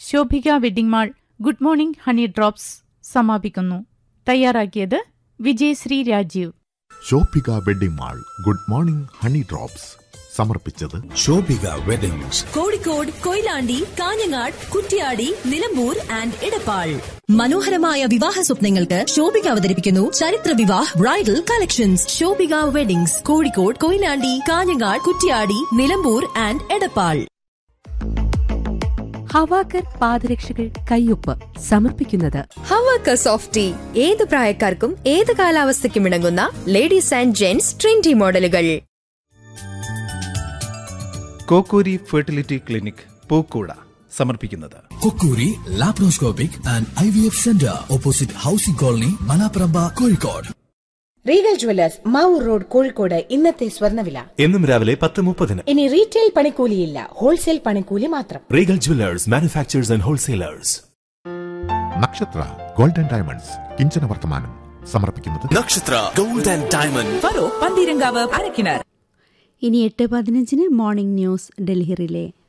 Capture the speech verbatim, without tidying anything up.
Shobhika wedding mall good morning honey drops സമാപിക്കുന്നു. തയ്യാറാക്കിയത് വിജയശ്രീ Rajeev. Shobhika wedding mall good morning honey drops സമർപ്പിച്ചത് Shobhika weddings, Kozhikode, Koyilandy, Kanhangad, Kuttiadi, Nilambur and Edappal. മനോഹരമായ വിവാഹ സ്വപ്നങ്ങൾക്ക് ശോഭിക അവതരിപ്പിക്കുന്നു ചരിത്ര Vivah bridal collections. Shobhika weddings, Kozhikode, Koyilandy, Kanhangad, Kuttiadi, Nilambur and Edappal. ഹവാക്കർ പാദരക്ഷകൾ കയ്യൊപ്പ് സമർപ്പിക്കുന്നത് ഹവാക്കർ സോഫ്റ്റ് ടീ. ഏത് പ്രായക്കാർക്കും ഏത് കാലാവസ്ഥയ്ക്കും ഇണങ്ങുന്ന ലേഡീസ് ആൻഡ് ജെന്റ്സ് ട്രെൻഡി മോഡലുകൾ. കോക്കൂരി ഫെർട്ടിലിറ്റി ക്ലിനിക് പൂക്കൂട സമർപ്പിക്കുന്നത് കൊക്കൂരി laparoscopic and I V F centre, opposite housing colony, Malaparamba, Kozhikode. Regal jewellers Mavoor road, Kozhikode. ഇന്നത്തെ സ്വർണ്ണവില എന്നും രാവിലെ പത്ത് മുപ്പതിന്. ഇനി റീറ്റെയിൽ പണിക്കൂലിയില്ല, ഹോൾസെയിൽ പണിക്കൂലി മാത്രം. Regal jewellers, manufacturers and wholesalers. നക്ഷത്ര ഗോൾഡൻ ഡയമണ്ട്സ് കിഞ്ചന വർത്തമാനം സമർപ്പിക്കുന്നത് നക്ഷത്ര gold and diamond, Feroke, Pantheerankavu, Arakkinar. ഇനി എട്ട് പതിനഞ്ചിന് മോർണിംഗ് ന്യൂസ് ഡൽഹി റിലേ.